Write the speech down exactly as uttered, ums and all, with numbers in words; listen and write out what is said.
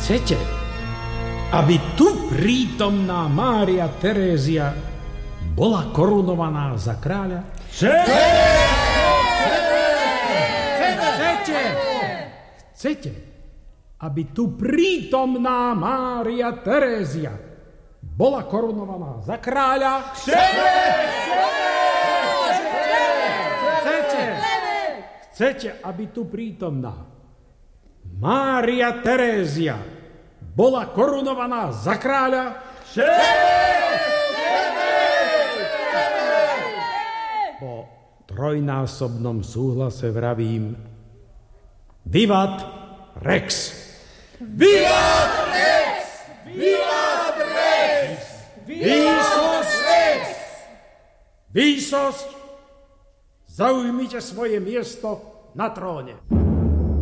Chcete, aby tu prítomná Mária Terézia bola korunovaná za kráľa? Chcete! Chcete! Chcete, aby tu prítomná Mária Terézia bola korunovaná za kráľa? Chcete! Chcete! Chcete, aby tu prítomná Mária Terézia bola korunovaná za kráľa? Po trojnásobnom súhlase vravím Vivat Rex! Vivat Rex! Vivat Rex! Výsosť! Výsosť! Zaujmite svoje miesto na tróne.